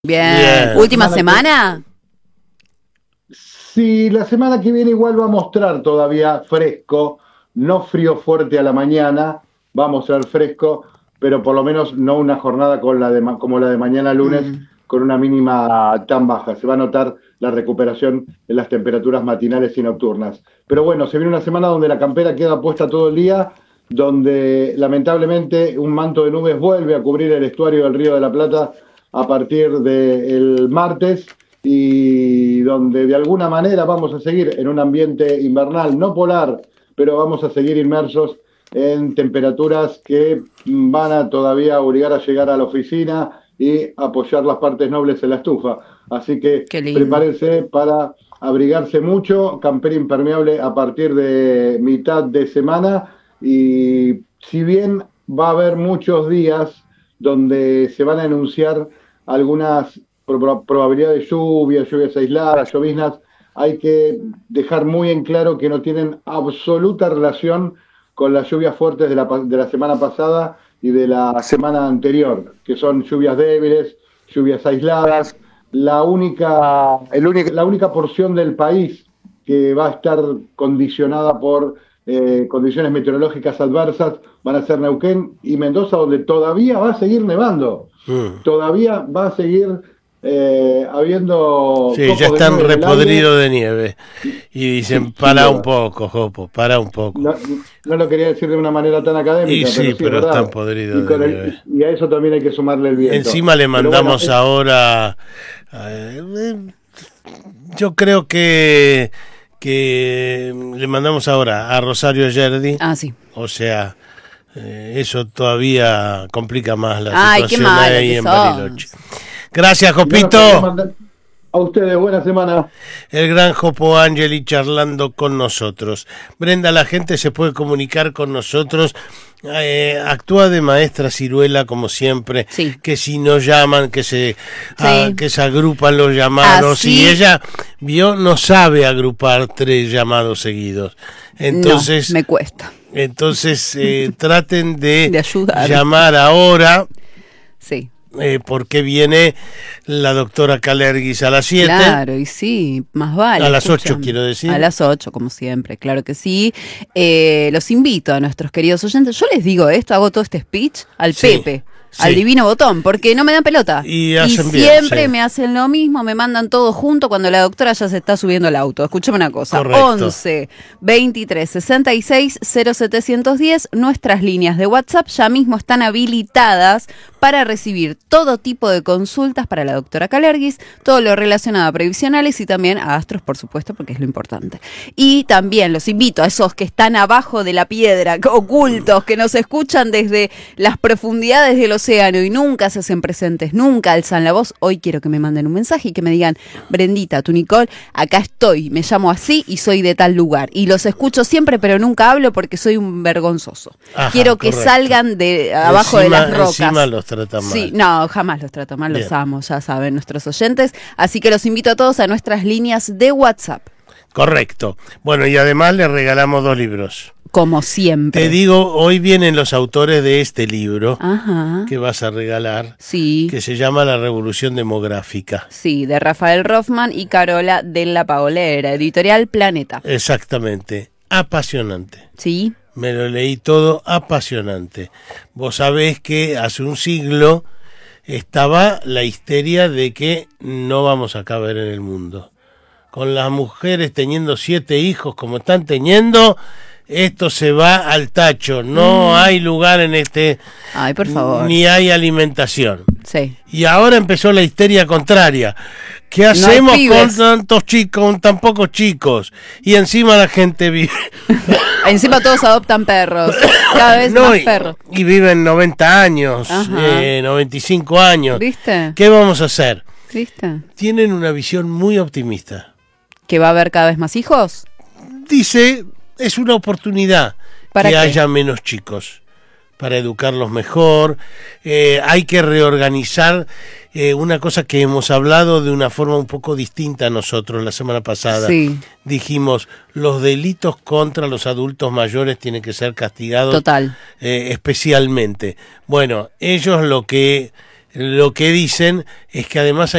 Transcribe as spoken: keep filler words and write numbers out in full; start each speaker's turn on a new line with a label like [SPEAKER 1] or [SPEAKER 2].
[SPEAKER 1] Bien.
[SPEAKER 2] Bien.
[SPEAKER 1] ¿Última
[SPEAKER 3] Semana
[SPEAKER 1] semana?
[SPEAKER 3] Sí, la semana que viene igual va a mostrar todavía fresco, no frío fuerte a la mañana, va a mostrar fresco, pero por lo menos no una jornada con la de, ma- como la de mañana lunes,
[SPEAKER 1] Mm.
[SPEAKER 3] con una mínima tan baja. Se va a notar la recuperación en las temperaturas matinales y nocturnas. Pero bueno, se viene una semana donde la campera queda puesta todo el día, donde lamentablemente un manto de nubes vuelve a cubrir el estuario del Río de la Plata a partir del martes y donde de alguna manera vamos a seguir en un ambiente invernal, no polar, pero vamos a seguir inmersos en temperaturas que van a todavía obligar a llegar a la oficina y apoyar las partes nobles en la estufa. Así que
[SPEAKER 1] Qué lindo.
[SPEAKER 3] prepárense para abrigarse mucho, campera impermeable a partir de mitad de semana y si bien va a haber muchos días donde se van a enunciar algunas pro- probabilidades de lluvia, lluvias aisladas, lloviznas, hay que dejar muy en claro que no tienen absoluta relación con las lluvias fuertes de la, pa- de la semana pasada y de la semana anterior, que son lluvias débiles, lluvias aisladas. La única, el único- la única porción del país que va a estar condicionada por eh, condiciones meteorológicas adversas van a ser Neuquén y Mendoza, donde todavía va a seguir nevando.
[SPEAKER 2] Mm.
[SPEAKER 3] Todavía va a seguir eh, habiendo
[SPEAKER 2] Sí,
[SPEAKER 3] copos
[SPEAKER 2] ya
[SPEAKER 3] de
[SPEAKER 2] están
[SPEAKER 3] nieve en el aire.
[SPEAKER 2] repodridos de nieve.
[SPEAKER 3] Y-
[SPEAKER 2] Y dicen,
[SPEAKER 3] sí, sin
[SPEAKER 2] para un
[SPEAKER 3] duda.
[SPEAKER 2] poco, Jopo, para un poco.
[SPEAKER 3] No, no lo quería decir de una manera tan
[SPEAKER 2] Y
[SPEAKER 3] académica, pero
[SPEAKER 2] sí,
[SPEAKER 3] sí es
[SPEAKER 2] pero están
[SPEAKER 3] verdad. Y,
[SPEAKER 2] podridos de
[SPEAKER 3] con
[SPEAKER 2] nieve.
[SPEAKER 3] el, y a eso también hay que sumarle el viento.
[SPEAKER 2] Encima le
[SPEAKER 3] Pero bueno,
[SPEAKER 2] mandamos
[SPEAKER 3] es-
[SPEAKER 2] ahora, eh, yo creo que, que le mandamos ahora a Rosario Yerdi,
[SPEAKER 1] Ah, sí.
[SPEAKER 2] o sea, eh, eso todavía complica más la
[SPEAKER 1] Ay, qué
[SPEAKER 2] situación
[SPEAKER 1] malo
[SPEAKER 2] ahí
[SPEAKER 1] que
[SPEAKER 2] en
[SPEAKER 1] sos.
[SPEAKER 2] Bariloche. Gracias,
[SPEAKER 3] no nos
[SPEAKER 2] Jopito.
[SPEAKER 3] podemos mandar- a ustedes, buena semana.
[SPEAKER 2] El gran Jopo Angeli charlando con nosotros. Brenda, la gente se puede comunicar con nosotros. Eh, actúa de maestra ciruela como siempre.
[SPEAKER 1] Sí.
[SPEAKER 2] Que si nos llaman, que se, ah,
[SPEAKER 1] Sí.
[SPEAKER 2] que se agrupan los llamados.
[SPEAKER 1] Así-
[SPEAKER 2] Y ella vio, no sabe agrupar tres llamados seguidos. Entonces,
[SPEAKER 1] No, me cuesta.
[SPEAKER 2] entonces eh, traten de,
[SPEAKER 1] De ayudar.
[SPEAKER 2] llamar ahora.
[SPEAKER 1] Sí.
[SPEAKER 2] Eh, porque viene la doctora Calerguis a las siete.
[SPEAKER 1] Claro, y sí, más vale.
[SPEAKER 2] A las ocho,
[SPEAKER 1] escuchan.
[SPEAKER 2] quiero decir.
[SPEAKER 1] A las ocho, como siempre, claro que sí. Eh, los invito a nuestros queridos oyentes. Yo les digo esto, hago todo este speech al
[SPEAKER 2] Sí,
[SPEAKER 1] Pepe,
[SPEAKER 2] sí.
[SPEAKER 1] al divino botón, porque no me dan pelota.
[SPEAKER 2] Y hacen bien,
[SPEAKER 1] siempre
[SPEAKER 2] sí.
[SPEAKER 1] me hacen lo mismo, me mandan todo junto cuando la doctora ya se está subiendo al auto. Escúchame una cosa.
[SPEAKER 2] Correcto.
[SPEAKER 1] once, veintitrés, sesenta y seis, cero setecientos diez, nuestras líneas de WhatsApp ya mismo están habilitadas para recibir todo tipo de consultas para la doctora Calerguis, todo lo relacionado a previsionales y también a astros, por supuesto, porque es lo importante. Y también los invito a esos que están abajo de la piedra, ocultos, que nos escuchan desde las profundidades del océano y nunca se hacen presentes, nunca alzan la voz. Hoy quiero que me manden un mensaje y que me digan, Brendita, tú Nicole, acá estoy, me llamo así y soy de tal lugar. Y los escucho siempre, pero nunca hablo porque soy un vergonzoso.
[SPEAKER 2] Ajá,
[SPEAKER 1] quiero que
[SPEAKER 2] correcto.
[SPEAKER 1] salgan de abajo
[SPEAKER 2] Encima-
[SPEAKER 1] de las rocas.
[SPEAKER 2] encima los tratan mal.
[SPEAKER 1] Sí, no, jamás los trato mal, los
[SPEAKER 2] Bien.
[SPEAKER 1] amo, ya saben nuestros oyentes. Así que los invito a todos a nuestras líneas de WhatsApp,
[SPEAKER 2] Correcto. Bueno, y además le regalamos dos libros.
[SPEAKER 1] como siempre.
[SPEAKER 2] Te digo, hoy vienen los autores de este libro
[SPEAKER 1] Ajá.
[SPEAKER 2] que vas a regalar,
[SPEAKER 1] Sí.
[SPEAKER 2] que se llama La Revolución Demográfica.
[SPEAKER 1] Sí, de Rafael Rothman y Carola de la Paolera, editorial Planeta.
[SPEAKER 2] Exactamente. Apasionante.
[SPEAKER 1] Sí.
[SPEAKER 2] Me lo leí todo, apasionante. Vos sabés que hace un siglo estaba la histeria de que no vamos a caber en el mundo. Con las mujeres teniendo siete hijos como están teniendo, esto se va al tacho. No
[SPEAKER 1] Mm.
[SPEAKER 2] hay lugar en este,
[SPEAKER 1] Ay, por favor.
[SPEAKER 2] ni hay alimentación.
[SPEAKER 1] Sí.
[SPEAKER 2] Y ahora empezó la histeria contraria. ¿Qué
[SPEAKER 1] hay
[SPEAKER 2] hacemos con
[SPEAKER 1] pibes.
[SPEAKER 2] tantos chicos, con tan pocos chicos? Y encima la gente vive...
[SPEAKER 1] Encima todos adoptan perros. Cada vez
[SPEAKER 2] No,
[SPEAKER 1] más
[SPEAKER 2] y,
[SPEAKER 1] perros.
[SPEAKER 2] y viven noventa años,
[SPEAKER 1] Ajá.
[SPEAKER 2] eh, noventa y cinco años.
[SPEAKER 1] ¿Viste?
[SPEAKER 2] ¿Qué vamos a hacer?
[SPEAKER 1] ¿Viste?
[SPEAKER 2] Tienen una visión muy optimista.
[SPEAKER 1] ¿Que va a haber cada vez más hijos?
[SPEAKER 2] Dice, es una oportunidad
[SPEAKER 1] ¿Para
[SPEAKER 2] que
[SPEAKER 1] qué?
[SPEAKER 2] haya menos chicos, para educarlos mejor. Eh, hay que reorganizar eh, una cosa que hemos hablado de una forma un poco distinta nosotros la semana pasada.
[SPEAKER 1] Sí.
[SPEAKER 2] Dijimos, los delitos contra los adultos mayores tienen que ser castigados
[SPEAKER 1] Total.
[SPEAKER 2] eh, especialmente. Bueno, ellos lo que lo que dicen es que además